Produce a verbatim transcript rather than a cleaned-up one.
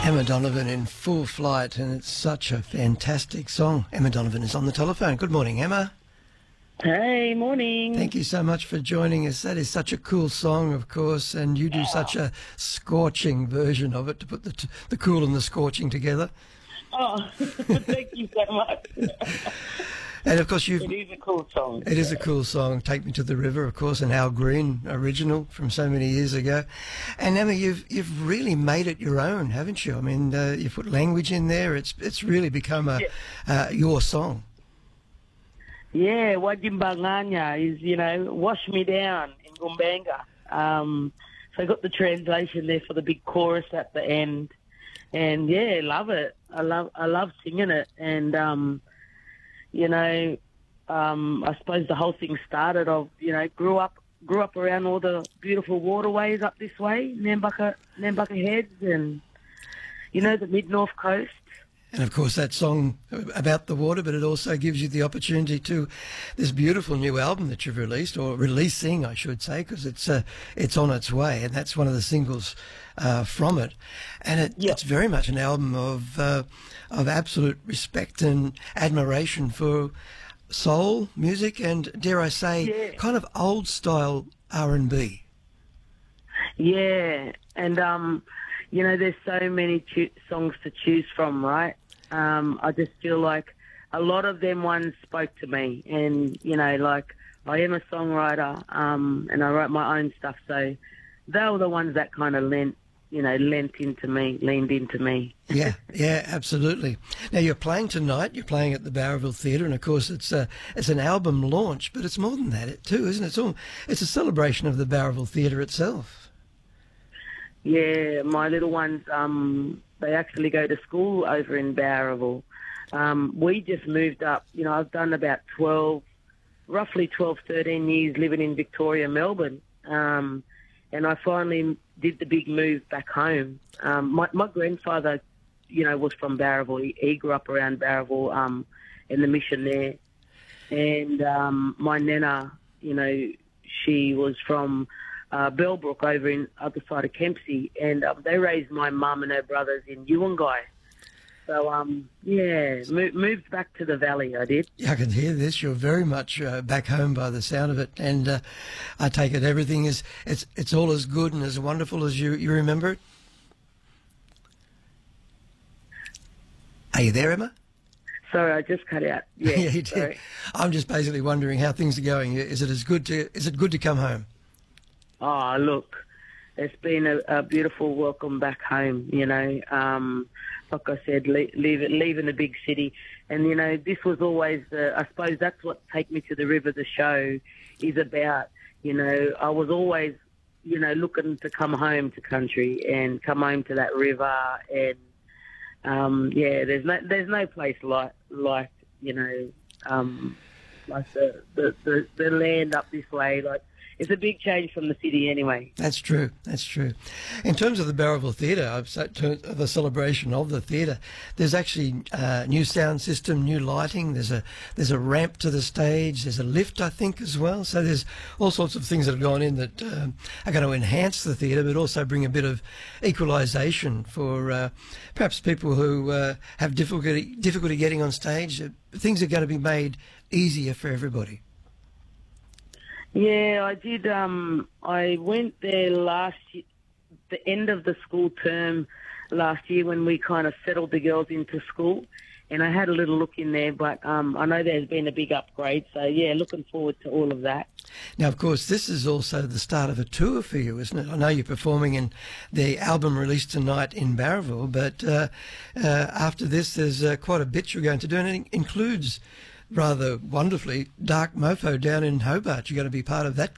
Emma Donovan in Full Flight, and it's such a fantastic song. Emma Donovan is on the telephone. Good morning, Emma. Hey, morning. Thank you so much for joining us. That is such a cool song, of course, and you do such a scorching version of it to put the, t- the cool and the scorching together. Oh, thank you so much. And of course, you've. It is a cool song. It is a cool song. Take Me to the River, of course, an Al Green original from so many years ago. And Emma, you've you've really made it your own, haven't you? I mean, uh, you've put language in there. It's it's really become a Yeah. uh, your song. Yeah, Wajimbanganya is, you know, wash me down in Gumbanga. Um, so I got the translation there for the big chorus at the end. And yeah, love it. I love I love singing it. And um, you know, um, I suppose the whole thing started of, you know, grew up grew up around all the beautiful waterways up this way, Nambucca Nambucca Heads and you know, the mid north coast. And of course, that song about the water, but it also gives you the opportunity to this beautiful new album that you've released, or releasing, I should say, because it's uh, it's on its way, and that's one of the singles uh, from it. And it, Yep. it's very much an album of uh, of absolute respect and admiration for soul music, and dare I say, Yeah. kind of old style R and B. Yeah, and um, you know, there's so many cho- songs to choose from, right? Um, I just feel like a lot of them ones spoke to me, and you know, like I am a songwriter, um, and I write my own stuff, so they were the ones that kind of lent, you know, lent into me, leaned into me. Yeah, yeah, absolutely. Now you're playing tonight. You're playing at the Bowraville Theatre, and of course it's a it's an album launch, but it's more than that too, isn't it? It's all it's a celebration of the Bowraville Theatre itself. Yeah, my little ones, um, they actually go to school over in Bowraville. Um, we just moved up. You know, I've done about twelve, roughly twelve, thirteen years living in Victoria, Melbourne. Um, and I finally did the big move back home. Um, my, my grandfather, you know, was from Bowraville. He, he grew up around Bowraville, um, in the mission there. And um, my nana, you know, she was from uh, Bellbrook over in other side of Kempsey, and um, they raised my mum and her brothers in Uwangai. So, um, yeah, mo- moved back to the valley, I did. Yeah, I can hear this. You're very much uh, back home by the sound of it, and uh, I take it everything is it's it's all as good and as wonderful as you you remember it. Are you there, Emma? Sorry, I just cut out. Yeah, you did. sorry. I'm just basically wondering how things are going. Is it as good to is it good to come home? Oh, look, it's been a, a beautiful welcome back home, you know. Um, like I said, leave, leave, leaving the big city. And, you know, this was always, the, I suppose that's what Take Me to the River, the show, is about. You know, I was always, you know, looking to come home to country and come home to that river. And, um, yeah, there's no there's no place like, like you know, um, like the, the, the, the land up this way, like, it's a big change from the city anyway. That's true. That's true. In terms of the Bowraville Theatre, I've said to the celebration of the theatre, there's actually a new sound system, new lighting. There's a there's a ramp to the stage. There's a lift, I think, as well. So there's all sorts of things that have gone in that um, are going to enhance the theatre, but also bring a bit of equalisation for uh, perhaps people who uh, have difficulty difficulty getting on stage. Uh, things are going to be made easier for everybody. Yeah, I did. Um, I went there last year, the end of the school term last year when we kind of settled the girls into school, and I had a little look in there, but um, I know there's been a big upgrade, so yeah, looking forward to all of that. Now, of course, this is also the start of a tour for you, isn't it? I know you're performing in the album released tonight in Bowraville, but uh, uh, after this, there's uh, quite a bit you're going to do, and it includes, rather wonderfully, Dark Mofo down in Hobart. You're going to be part of that